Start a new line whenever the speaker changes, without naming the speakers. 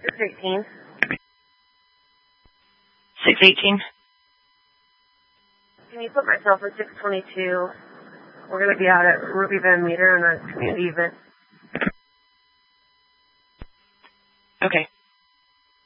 618.
618.
Can you put myself at 622? We're going to be out at Ruby Van Meter on a community event.
Okay.